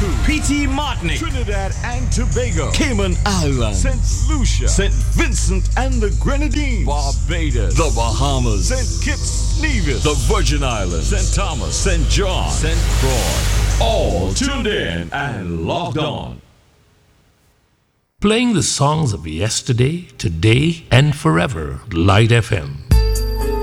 Vanuatu, P.T. Martinique, Trinidad and Tobago, Cayman Islands, St. Lucia, St. Vincent and the Grenadines, Barbados, the Bahamas, St. Kitts, Nevis, the Virgin Islands, St. Thomas, St. John, St. Croix. all tuned in and logged on. Playing the songs of yesterday, today, and forever. Light FM.